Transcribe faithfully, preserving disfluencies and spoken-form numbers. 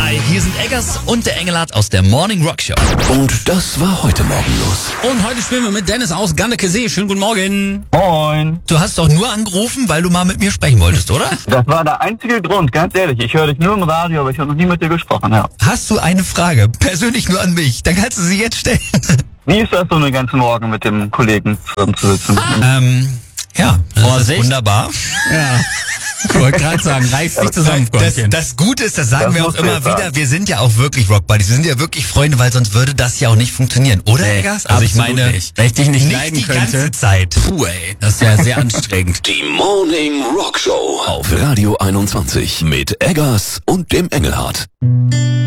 Hi, hier sind Eggers und der Engelhardt aus der Morning Rock Show. Und das war heute Morgen los. Und heute spielen wir mit Dennis aus Ganneke-See. Schönen guten Morgen. Moin. Du hast doch nur angerufen, weil du mal mit mir sprechen wolltest, oder? Das war der einzige Grund, ganz ehrlich. Ich höre dich nur im Radio, aber ich habe noch nie mit dir gesprochen. Ja. Hast du eine Frage, persönlich nur an mich, dann kannst du sie jetzt stellen. Wie ist das so den ganzen Morgen mit dem Kollegen zusammen zu sitzen? ähm, ja, das ist Vorsicht. wunderbar. Ja. Ich wollte gerade sagen, reiß dich zusammen, Das, Freundchen. das Gute ist, das sagen Das wir auch muss immer ich wieder, sagen. wir sind ja auch wirklich Rock Buddies, wir sind ja wirklich Freunde, weil sonst würde das ja auch nicht funktionieren, oder Nee, Eggers? Also ich absolut meine, nicht. Wenn ich dich nicht, nicht leiden die könnte. ganze Zeit. Puh, ey, das ist ja sehr anstrengend. Die Morning Rock Show auf Radio einundzwanzig mit Eggers und dem Engelhardt.